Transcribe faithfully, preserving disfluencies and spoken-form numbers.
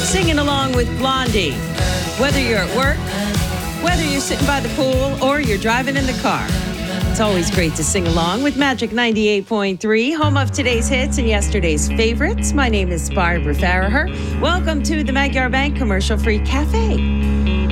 singing along with Blondie. Whether you're at work, whether you're sitting by the pool, or you're driving in the car. It's always great to sing along with Magic ninety-eight point three, home of today's hits and yesterday's favorites. My name is Barbara Farraher. Welcome to the Magyar Bank Commercial Free Cafe.